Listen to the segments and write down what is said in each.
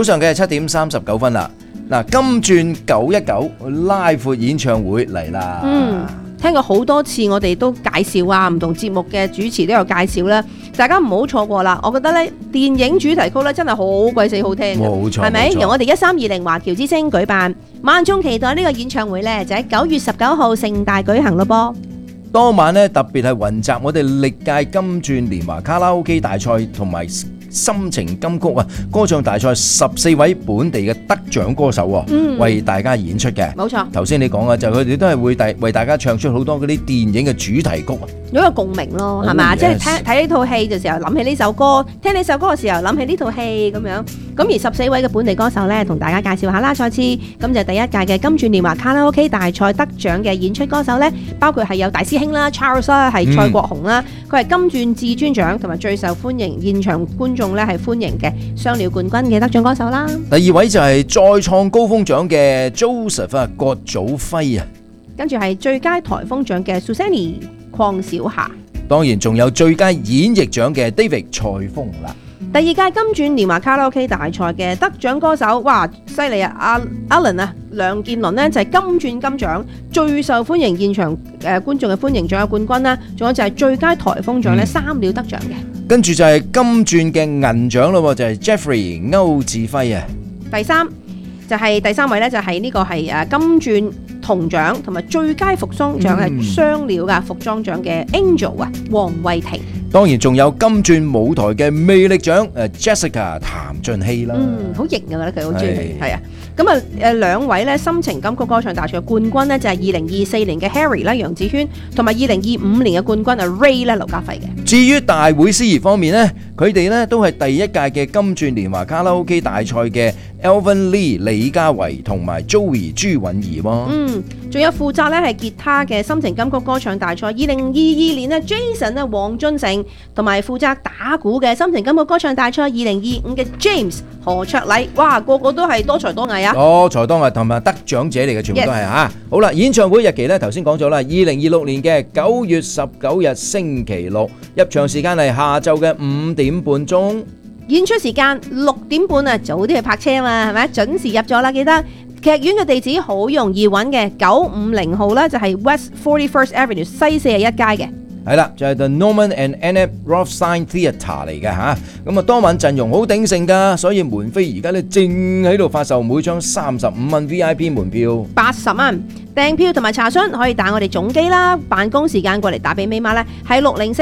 早上嘅7點39分啦。嗱，金鑽919拉闊演唱會嚟啦。 聽過好多次，我哋都介紹啊，唔同節目嘅主持都有介紹啦，大家唔好錯過啦。我覺得咧，電影主題曲咧真係好鬼死好聽嘅， 冇錯， 係咪？ 冇錯。 由我哋1320華僑之星舉辦，萬眾期待呢個演唱會咧，就喺9月19號盛大舉行咯噃。 當晚咧特別係雲集我哋歷屆金鑽年華卡拉 OK 大賽同埋心情金曲歌唱大賽14位本地嘅得獎歌手為大家演出嘅。 冇錯， 頭先你講嘅就佢哋都係會為大家唱出好多嗰啲電影嘅主題曲有一個共鳴咯，係嘛？即係睇呢套戲嘅時候諗起呢首歌，聽呢首歌嘅時候諗起呢套戲咁樣。咁而14位嘅本地歌手咧，同大家介紹下啦。再次咁就第一屆嘅金鑽年華卡拉 OK 大賽得獎嘅演出歌手咧，包括係有大師兄啦 Charles 啦，係蔡國雄啦，佢係金鑽至尊獎同埋最受歡迎現場觀眾咧係歡迎嘅雙料冠軍嘅得獎歌手啦。 第二位就係再創高峰獎嘅 Joseph 郭祖輝跟住係最佳台風獎嘅 Susanny 鄺小霞， 當然仲有最佳演繹獎嘅 David 蔡楓啦。 第二屆金鑽年華卡拉 OK 大賽嘅得獎歌手，哇，犀利啊！Alan 啊，梁健倫呢就係金鑽金獎最受歡迎現場觀眾嘅歡迎獎嘅冠軍啦，仲有就係最佳台風獎咧3料得獎嘅。 跟住就係金鑽嘅銀獎咯，就係 Jeffrey 歐志輝啊。 第三位咧就係呢個係金鑽銅獎同埋最佳服裝獎係雙料嘅服裝獎嘅 Angel 啊，黃慧婷。 當然仲有金鑽舞台嘅魅力獎Jessica 譚俊熙啦。 好型㗎，我覺得佢好中意，係啊。咁啊兩位咧心情金曲歌唱大賽嘅冠軍呢，就係2024年嘅 Harry 啦楊子軒，同埋2025年嘅冠軍Ray 咧劉家輝嘅。 至於大會司儀方面呢，佢哋呢都係第一屆嘅金鑽年華卡拉 OK 大賽嘅 Alvin Lee 李家維同埋 Joey 朱允儀喎。 仲有負責咧係吉他嘅心情金曲歌唱大賽2022年啊 Jason 啊黃俊成，同埋負責打鼓嘅心情金曲歌唱大賽2025嘅 James 何卓禮，哇個個都係多才多藝啊！ 多才多藝同埋得獎者嚟嘅，全部都係嚇。好啦，演唱會日期咧頭先講咗啦，2026年嘅9月19日星期六，入場時間係下晝嘅5點半鐘， 演出時間6點半啊，早啲去泊車嘛，係咪？準時入咗啦，記得。劇院嘅地址好容易揾嘅，950號咧就係 West 41st Avenue 西41街嘅。 係啦，就係 The Norman and Annette Rothstein Theatre 嚟嘅嚇。咁啊，當晚陣容好鼎盛㗎，所以門飛而家咧正喺度發售，每張35蚊 VIP 門票 80蚊。訂票同埋查詢可以打我哋總機啦，辦公時間過嚟打俾咪媽咧，係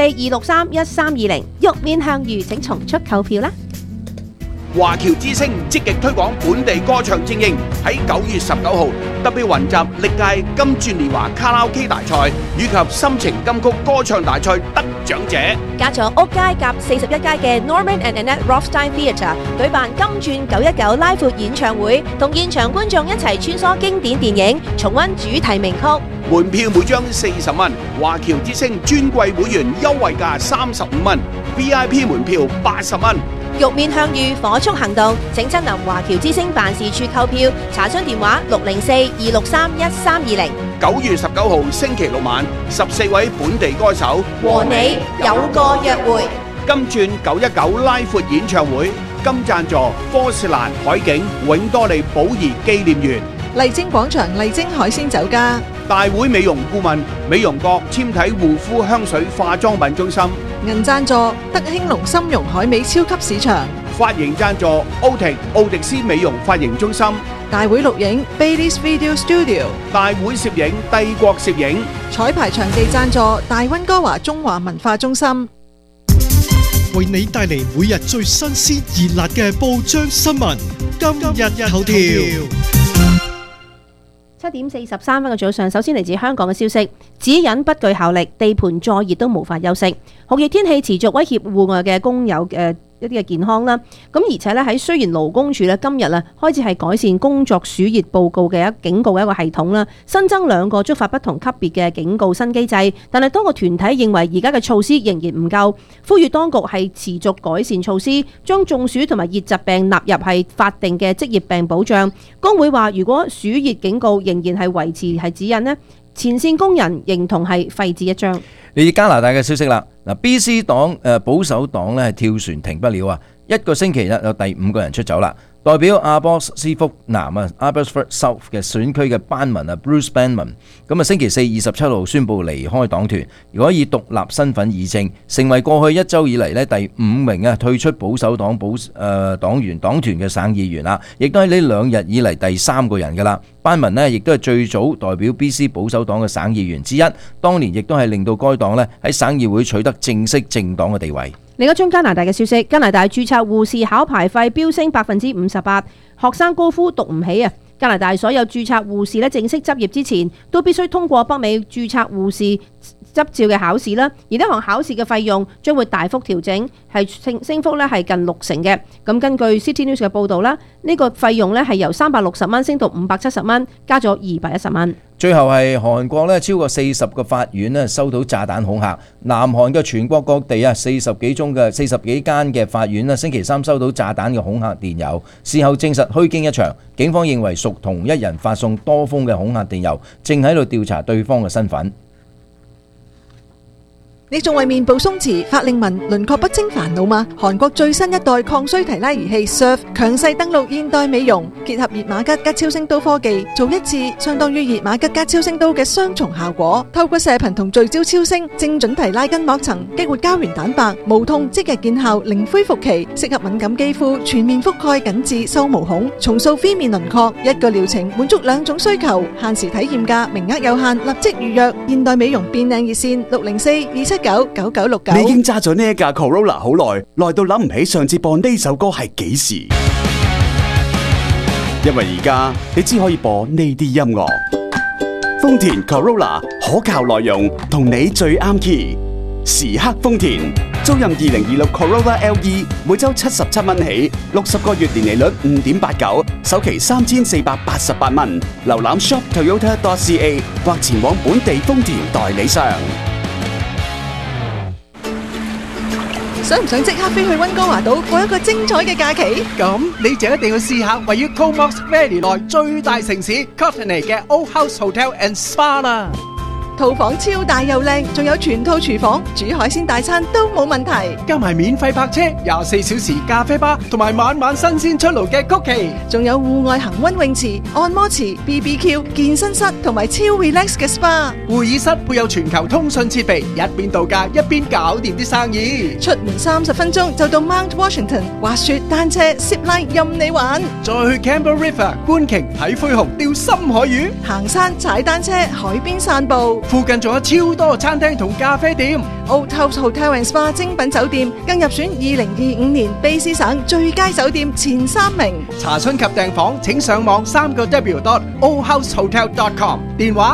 604-263-1320。玉面向魚，請從速購票啦！ 華僑之星積極推廣本地歌唱精英，喺9月19號特別雲集歷屆金鑽年華卡拉 OK 大賽以及心情金曲歌唱大賽得獎者， 加咗屋街夾41街嘅 Norman and Annette Rothstein Theatre 舉辦金鑽919拉闊演唱會，同現場觀眾一齊穿梭經典電影，重溫主題名曲。 門票每張40蚊，華僑之星尊貴會員優惠價35蚊 ，VIP 門票80蚊。 玉面向魚火速行動，請親臨華僑之星辦事處購票，查詢電話604-263-1320。 9月19號星期六晚，14位本地歌手和你有個約會。 金鑽919拉闊演唱會，金贊助科士蘭海景永多利寶儀紀念園。 麗晶廣場麗晶海鮮酒家， 大會美容顧問美容閣纖體護膚香水化妝品中心， 銀贊助德興隆參茸海味超級市場， 髮型贊助奧迪斯美容髮型中心， 大會錄影 Baileys Video Studio， 大會攝影帝國攝影， 彩排場地贊助大溫哥華中華文化中心， 為你帶嚟每日最新鮮熱辣嘅報章新聞，今日頭條。 7點43分嘅早上，首先嚟自香港嘅消息，指引不具效力，地盤再熱都無法休息，酷熱天氣持續威脅戶外嘅工友一啲嘅健康啦。咁而且咧喺雖然勞工處咧今日啊開始係改善工作暑熱報告嘅警告嘅一個系統啦，新增2個觸發不同級別嘅警告新機制，但係多個團體認為而家嘅措施仍然唔夠，呼籲當局係持續改善措施，將中暑同埋熱疾病納入係法定嘅職業病保障。工會話如果暑熱警告仍然係維持係指引呢，前線工人認同係廢紙一張。 嚟自加拿大嘅消息啦，嗱 BC 黨保守黨咧係跳船停不了啊， 一個星期有第5個人出走啦。代表阿波斯福南Abbotsford South 嘅選區嘅班民Bruce Banman， 咁星期四27號宣布離開黨團，如果以獨立身份議政，成為過去1週以嚟呢第5名退出保守黨黨員黨團嘅省議員啦，亦都係呢2日以嚟第3個人噶啦。班民呢亦都係最早代表 BC 保守黨嘅省議員之一，當年亦都係令到該黨呢喺省議會取得正式政黨嘅地位。 另一宗加拿大嘅消息，加拿大註冊護士考牌費飆升58%，學生高呼讀唔起啊！加拿大所有註冊護士正式執業之前，都必須通過北美註冊護士執照嘅考試啦，而呢項考試嘅費用將會大幅調整，係升幅係近60%嘅。咁根據 City News 嘅報導啦，呢個費用係由360蚊升到570蚊，加咗210蚊。 最後係韓國超過40個法院收到炸彈恐嚇，南韓嘅全國各地40幾間嘅法院星期三收到炸彈嘅恐嚇電郵，事後證實虛驚一場。警方認為屬同一人發送多封嘅恐嚇電郵，正喺度調查對方嘅身份。 你仲為面部鬆弛、法令紋、輪廓不清煩惱嗎？韓國最新一代抗衰提拉儀器 Surf 強勢登陸現代美容，結合熱瑪吉加超聲刀科技，做一次相當於熱瑪吉加超聲刀嘅雙重效果。透過射頻同聚焦超聲，精準提拉筋膜層，激活膠原蛋白，無痛即日見效，零恢復期，適合敏感肌膚，全面覆蓋緊致收毛孔，重塑phía面輪廓。一個療程滿足2種需求，限時體驗價，名額有限，立即預約。現代美容變靚熱線604-279-9969。 你已經揸咗呢一架 Corolla 好耐，耐到諗唔起上次播呢首歌係幾時。因為而家你只可以播呢啲音樂。豐田 Corolla 可靠內容，同你最啱 key。時刻豐田，租賃2026 Corolla LE， 每周77蚊起，60個月年利率5.89，首期3488蚊。瀏覽 shoptoyota.ca 或前往本地豐田代理商。 想唔想即刻飛去溫哥華島過一個精彩嘅假期？ 咁你就一定要試下位於 Comox Valley 內最大城市 Courtenay 嘅 Old House Hotel and Spa 啦。 套房超大又靚，仲有全套廚房，煮海鮮大餐都冇問題。 加埋免費泊車、24小時咖啡吧，同埋晚晚新鮮出爐嘅曲奇， 仲有戶外恒溫泳池、按摩池、BBQ、健身室同埋超 relax 嘅 SPA。 會議室配有全球通訊設備，一邊度假一邊搞掂啲生意。 出門30分鐘就到 Mount Washington， 滑雪、單車、zip line 任你玩。 再去 Campbell River 觀鯨、睇灰熊、釣深海魚， 行山、踩單車、海邊散步。 附近仲有超多餐廳同咖啡店。 Old House Hotel and Spa 精品酒店更入選2025年卑詩省最佳酒店前3名。 查詢及訂房請上網3w.oldhousehotel.com， 電話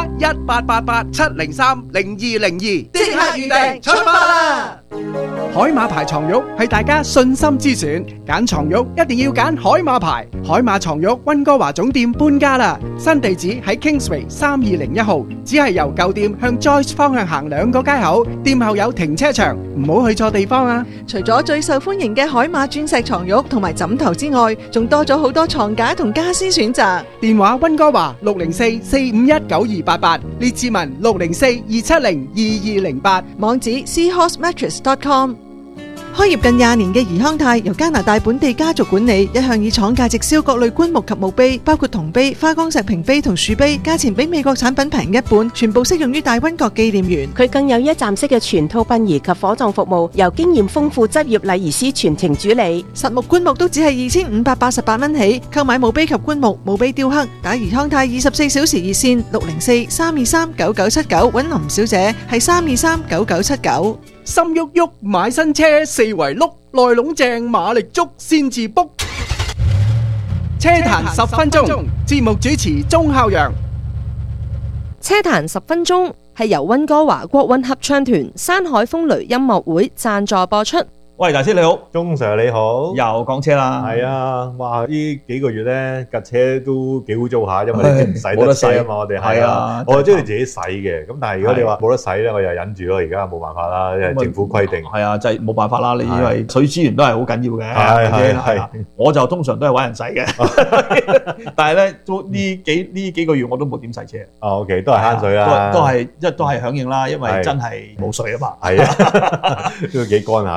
1888-703-0202，即刻預訂出發啦！海馬牌床褥係大家信心之選，揀床褥一定要揀海馬牌。海馬床褥溫哥華總店搬家啦，新地址喺 Kingsway 3201號，只係由舊店向 Joyce 方向行2個街口，店後有停車場，唔好去錯地方啊！ 除咗最受歡迎嘅海馬鑽石床褥同埋枕頭之外，仲多咗好多床架同家私選擇。 電話溫哥華604-451-9288，列治文604-270-2208， 網址 seahorsemattress.com。開業近20年嘅怡康泰由加拿大本地家族管理，一向以廠價直銷各類棺木及墓碑，包括銅碑、花崗石屏碑同樹碑，價錢比美國產品平1半，全部適用於大溫國紀念園。 佢更有一站式嘅全套殯儀及火葬服務，由經驗豐富執業禮儀師全程主理。 實木棺木都只係2588蚊起，購買墓碑及棺木、墓碑雕刻，打怡康泰24小時熱線604-323-9979，揾林小姐係323-9979。 心喐喐買新車，四圍碌，內籠正馬力足先至 book。車壇10分鐘，節目主持鐘孝陽。 車壇10分鐘係由溫哥華國韻合唱團山海風雷音樂會贊助播出。 喂，大師你好， 鐘 Sir 你好， 又講車啦， 係啊，哇！呢幾個月咧，架車都幾污糟下，因為你唔使得洗啊嘛，我哋係啊，我中意自己洗嘅，咁但係如果你話冇得洗咧，我又忍住咯，而家冇辦法啦，因為政府規定。 係啊，就係冇辦法啦，你因為水資源都係好緊要嘅。係，我就通常都係揾人洗嘅，但係咧都呢幾個月我都冇點洗車。 哦 ，OK， 都係慳水啦， 都係響應啦，因為真係冇水啊嘛。 係啊，都幾乾下。 咁啊咁講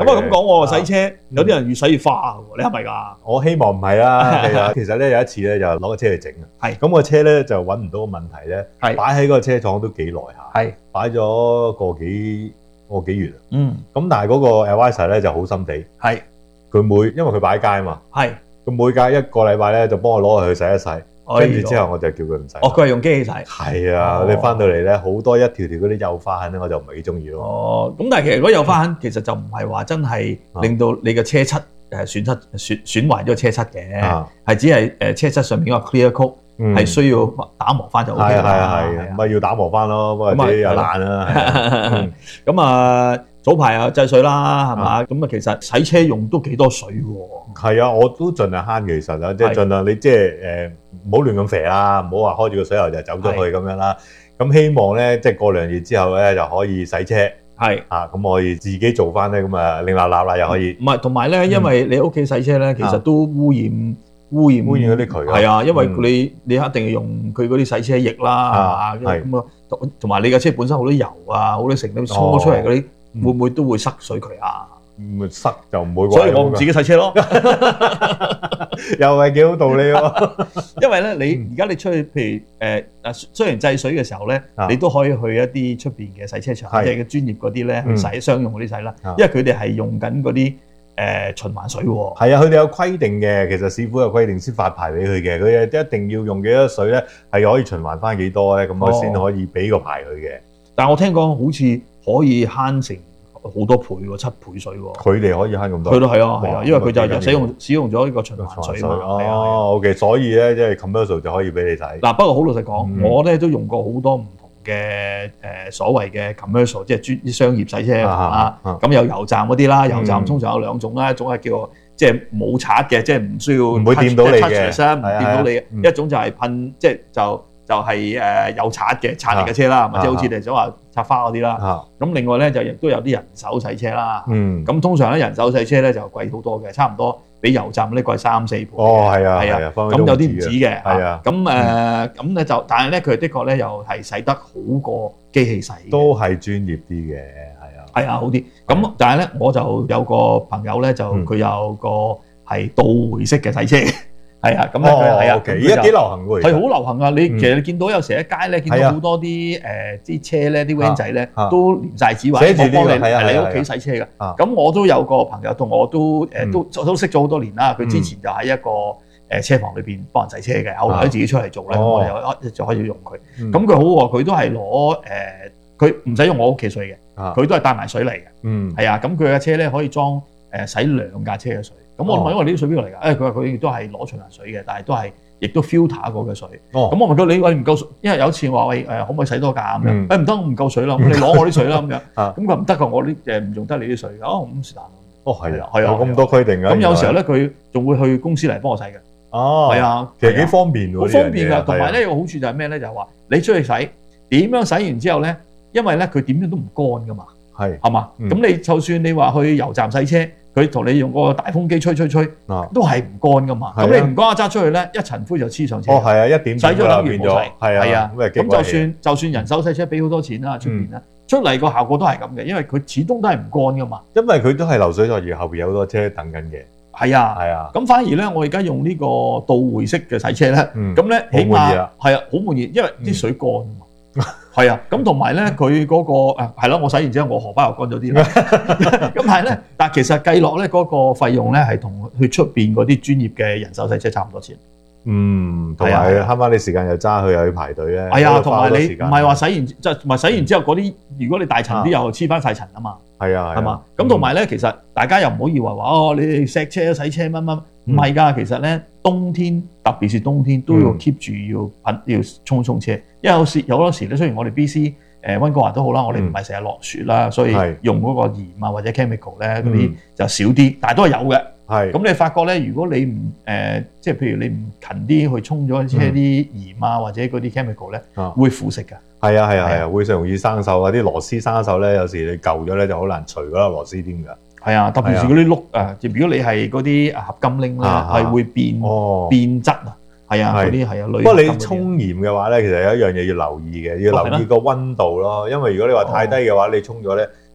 我洗車，有啲人越洗越花喎，你係咪㗎？ 我希望唔係啦，係啊。其實咧有一次咧就攞個車去整啊， 係咁個車咧就揾唔到個問題咧， 係擺喺嗰個車廠都幾耐下， 係擺咗個幾月啊。 嗯， 咁但係嗰個 advisor 咧就好心地， 係佢因為佢擺街啊嘛， 係佢每隔一個禮拜咧就幫我攞去洗一洗，跟住之後我就叫佢唔洗。 哦，佢係用機器洗。 係啊，你翻到嚟咧好多一條條嗰啲幼花痕咧，我就唔係幾中意咯。 哦，咁但係其實如果有花痕，其實就唔係話真係令到你嘅車漆損壞咗個車漆嘅，係只係車漆上面嗰個 clear coat 係需要打磨翻就 OK 啦。 係咪要打磨翻咯？不過自己又爛啦。 咁啊，早排啊制水啦，係嘛？咁啊，其實洗車用都幾多水喎。 係啊，我都盡量慳其實啊，即係盡量你即係唔好亂咁肥啦，唔好話開住個水喉就走咗去咁樣啦。咁希望咧，即係過2月之後咧就可以洗車。係啊，咁我可以自己做翻咧，咁啊另立立啦又可以。唔係，同埋咧，因為你屋企洗車咧，其實都污染嗰啲渠。係啊，因為你一定要用佢嗰啲洗車液啦，咁啊，同埋你嘅車本身好多油啊，好多成都沖咗出嚟嗰啲，會唔會都會塞水渠啊？唔塞就唔會。所以我唔自己洗車咯，又係幾好道理喎。因為咧，你而家你出去，譬如雖然制水嘅時候咧，你都可以去一啲出邊嘅洗車場，即係嘅專業嗰啲咧去洗商用嗰啲洗啦。因為佢哋係用緊嗰啲循環水喎。係啊，佢哋有規定嘅，其實市府有規定先發牌俾佢嘅，佢一定要用幾多水咧，係可以循環翻幾多咧，咁我先可以俾個牌佢嘅。但係我聽講好似可以慳成好多倍喎，7倍水喎。佢哋可以慳咁多。佢都係啊，因為佢就使用咗呢個循環水嘛。哦，OK，所以咧即係 commercial 就可以俾你洗。嗱，不過好老實講，我咧都用過好多唔同嘅所謂嘅 commercial， 即係啲商業洗車啊。咁有油站嗰啲啦，油站通常有2種啦，一種係叫即係冇刷嘅，即係唔需要唔會掂到你嘅，唔掂到你嘅。一種就係噴，即係就係有刷嘅刷嚟嘅車啦，或者好似你想話插花嗰啲啦。咁另外咧就亦都有啲人手洗車啦。咁通常咧人手洗車咧就貴好多嘅，差唔多比油站咧貴3-4倍。哦，係啊，係啊，咁有啲唔止嘅。係啊，咁咧就，但係咧佢的確咧又係洗得好過機器洗。都係專業啲嘅，係啊。係啊，好啲。咁但係咧我就有個朋友咧就佢有個係倒回式嘅洗車。係啊，咁咧係啊，而家幾流行喎，係好流行啊！你其實你見到有時喺街咧，見到好多啲車咧，啲 van 仔咧都連晒紙話我幫你係你屋企洗車㗎。咁我都有個朋友同我都識咗好多年啦。佢之前就喺一個車房裏邊幫人洗車嘅，後來都自己出嚟做咧，我哋就可以用佢。咁佢好喎，佢都係攞佢唔使用我屋企水嘅，佢都係帶埋水嚟嘅。係啊，咁佢嘅車咧可以裝洗2架車嘅水。咁我問因為呢啲水邊度嚟㗎？佢話佢亦都係攞循環水嘅，但係都係亦都 filter 過嘅水。咁我問佢你唔夠水，因為有一次話喂可唔可以洗多架咁樣？唔得，我唔夠水啦，咁你攞我啲水啦咁樣。咁佢唔得㗎，我啲唔用得你啲水㗎。咁是但。係啊，係啊，咁多規定㗎。咁有時候咧，佢仲會去公司嚟幫我洗嘅。哦，係啊，其實幾方便喎。好方便㗎，同埋咧有個好處就係咩咧？就係話你出去洗點樣洗完之後咧，因為咧佢點樣都唔乾㗎嘛。係嘛？咁你就算你話去油站洗車。佢同你用個大風機吹，都係唔乾噶嘛。咁你唔乾揸出去咧，一層灰就黐上車。哦，係啊，一點洗咗等於冇洗。係啊，咁就算人手洗車俾好多錢啦，出邊咧出嚟個效果都係咁嘅，因為佢始終都係唔乾噶嘛。因為佢都係流水作業，後邊有好多車等緊嘅。係啊，係啊。咁反而咧，我而家用呢個倒回式嘅洗車咧，咁咧起碼係啊，好滿意，因為啲水乾啊嘛。係啊，咁同埋咧，佢嗰個係咯，我洗完之後，我荷包又乾咗啲啦。咁係咧，但係其實計落咧，嗰個費用咧係同去出邊嗰啲專業嘅人手洗車差唔多錢。同埋慳翻啲時間又揸去又要排隊咧。係啊，同埋你唔係話洗完即係唔係洗完之後嗰啲，如果你大塵啲又黐翻晒塵啊嘛。係啊，係嘛。咁同埋咧，其實大家又唔好以為話你哋錫車洗車乜乜，唔係㗎。其實咧，冬天特別是冬天都要 keep 住要沖車。因為有好多時咧，雖然我哋 BC 溫哥華都好啦，我哋唔係成日落雪啦，所以用嗰個鹽啊或者 chemical 咧嗰啲就少啲，但係都係有嘅。係咁你發覺咧，如果你唔即係譬如你唔勤啲去沖咗車啲鹽啊或者嗰啲 chemical 咧，會腐蝕㗎。係啊係啊係啊，會容易生鏽啊！啲螺絲生鏽咧，有時你舊咗咧就好難除嗰粒螺絲添㗎。係啊，特別是嗰啲碌啊，如果你係嗰啲合金鈴咧，係會變質啊。係啊，嗰啲係啊。不過你沖鹽嘅話咧，其實有一樣嘢要留意嘅，要留意個溫度咯。因為如果你話太低嘅話，你沖咗咧，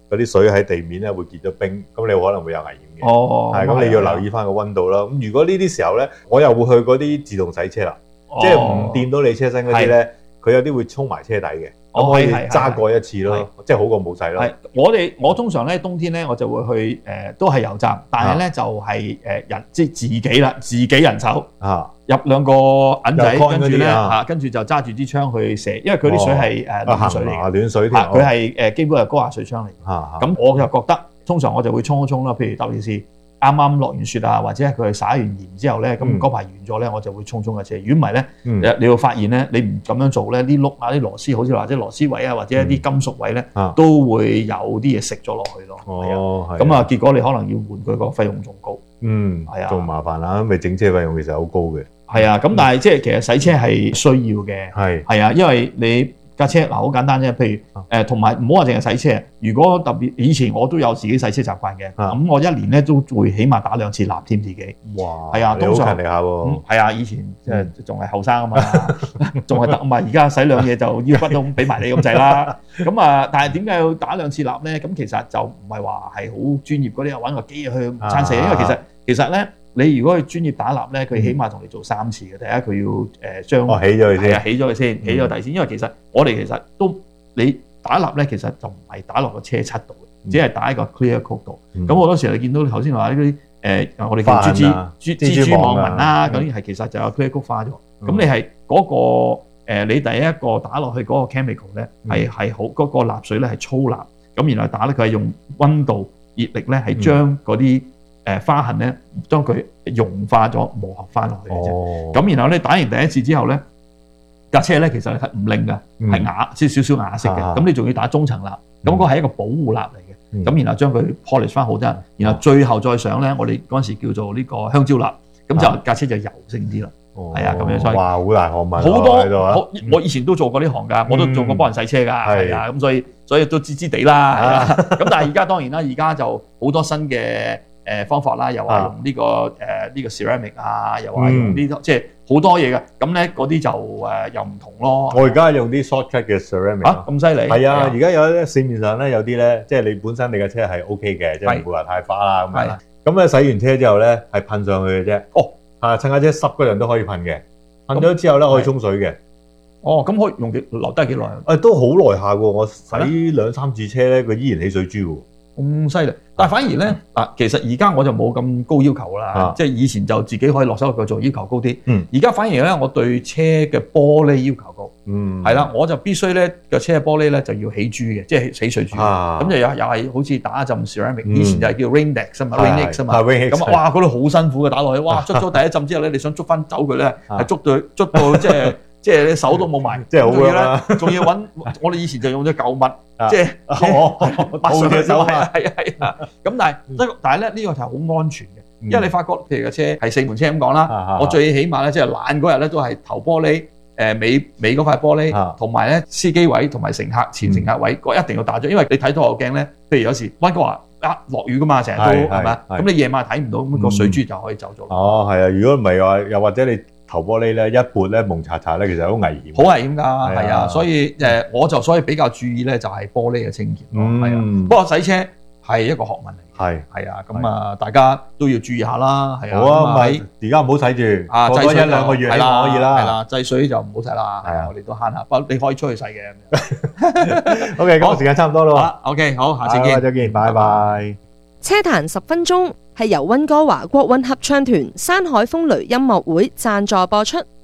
嗰啲水喺地面咧會結咗冰，咁你可能會有危險嘅。 哦， 係咁，你要留意翻個溫度啦。咁如果呢啲時候咧，我又會去嗰啲自動洗車啦，即係唔掂到你車身嗰啲咧，佢有啲會沖埋車底嘅，咁可以揸過一次咯，即係好過冇洗咯。 我通常咧冬天咧我就會去都係油站，但係咧就係人即係自己人手入兩個銀仔，跟住咧跟住就揸住支槍去射，因為佢啲水係暖水嚟嘅， 暖水添， 佢係基本係高壓水槍嚟嘅。咁我就覺得通常我就會沖一沖啦，譬如特別是啱啱落完雪啊，或者係佢灑完鹽之後咧，咁嗰排完咗咧，我就會沖嘅車。如果唔係咧，你會發現咧，你唔咁樣做咧，啲碌啊、啲螺絲，好似或者螺絲位啊，或者一啲金屬位咧，都會有啲嘢食咗落去咯。咁啊，結果你可能要換佢個費用仲高。係啊， 仲麻煩啦，因為整車費用其實好高嘅。 係啊，咁但係即係其實洗車係需要嘅。係啊，因為你架車嗱好簡單啫，譬如同埋唔好話淨係洗車。如果特別以前我都有自己洗車習慣嘅，咁我一年咧都會起碼打2次蠟添自己。哇！係啊，通常勤力下喎。 係啊，以前即係仲係後生啊嘛，仲係得啊嘛。而家洗兩嘢就腰骨都俾埋你咁滯啦。咁啊，但係點解要打2次蠟咧？咁其實就唔係話係好專業嗰啲揾個機去撐死，因為其實咧。你如果去專業打蠟咧，佢起碼同你做3次嘅。第一佢要將起咗佢先， 起咗佢先，起咗底先。因為其實我哋其實都你打蠟咧，其實就唔係打落個車漆度嘅，只係打喺個 clear coat 度。咁好多時你見到頭先話呢啲我哋叫蜘蛛網紋啦，嗰啲係其實就有 clear coat 化咗。咁你係嗰個你第一個打落去嗰個 chemical 咧係好嗰個蠟水咧係粗蠟，咁然後打咧佢係用溫度熱力咧係將嗰啲花痕咧，將佢融化咗磨合翻落去嘅啫。咁然後咧打完第一次之後咧，架車咧其實係唔靈嘅，係啞，即係少少啞色嘅。咁你仲要打中層蠟，咁嗰個係一個保護蠟嚟嘅。咁然後將佢 polish 翻好啫，然後最後再上咧，我哋嗰陣時叫做呢個香蕉蠟，咁就架車就柔性啲啦。係啊，咁樣所以哇，好大學問， 好多我以前都做過呢行㗎，我都做過幫人洗車㗎，係啊，咁所以都知知地啦，係啊。咁但係而家當然啦，而家就好多新嘅方法啦，又話用呢個 ceramic 啊，又話用呢即係好多嘢嘅，咁咧嗰啲就又唔同咯。 我而家用啲 shortcut 嘅 ceramic 啊，咁犀利？ 係啊，而家有啲市面上咧有啲咧，即係你本身你嘅車係 OK 嘅，即係唔會話太花啦咁樣。咁咧洗完車之後咧係噴上去嘅啫。哦，趁架車濕嗰陣都可以噴嘅，噴咗之後咧可以沖水嘅。 哦，咁可以用留低幾耐？ 都好耐下喎，我洗2-3次車咧，佢依然起水珠喎。 咁犀利，但係反而咧其實而家我就冇咁高要求啦，即係以前就自己可以落手落腳做，要求高啲。而家反而咧，我對車嘅玻璃要求高。係啦，我就必須咧個車嘅玻璃咧就要起珠嘅，即係起水珠。咁就又係好似打一浸 ceramic，以前就係叫 Rain-X 啊嘛 ，Rain-X 啊嘛。咁哇，嗰度好辛苦嘅打落去，哇，捽咗第一浸之後咧，你想捉翻走佢咧，係捉到即係你手都冇埋， 即係好啦。 仲要揾我哋以前就用咗舊物，即係拔上去手係啊。咁但係咧呢個就係好安全嘅，因為你發覺譬如個車係4門車咁講啦，我最起碼咧即係爛嗰日咧都係頭玻璃、尾嗰塊玻璃，同埋咧司機位同埋前乘客位，我一定要打咗，因為你睇到後鏡咧，譬如有時溫哥華落雨噶嘛，成日都係咪？咁你夜晚睇唔到，咁個水珠就可以走咗。 哦，係啊，如果唔係話，又或者你頭玻璃咧一撥咧蒙查查咧，其實好危險。 好危險㗎，係啊，所以我就所以比較注意咧，就係玻璃嘅清潔咯，係啊。不過洗車係一個學問嚟，係啊，咁啊大家都要注意下啦，係啊。好啊，咪而家唔好洗住，過多1-2個月係啦，可以啦， 係啦，制水就唔好洗啦，係啊，我哋都慳下，不過你可以出去洗嘅。 OK，今日時間差唔多啦。 OK，好，下次見， 再見，拜拜。 車壇10分鐘係由溫哥華國運合唱團山海風雷音樂會贊助播出。